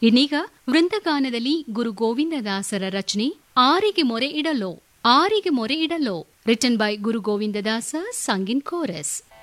ಇನ್ನೀಗ ವೃಂದಗಾನದಲ್ಲಿ ಗುರು ಗೋವಿಂದದಾಸರ ರಚನೆ ಆರಿಗೆ ಮೊರೆ ಇಡಲೋ written by Guru Govindadasa Sung in chorus.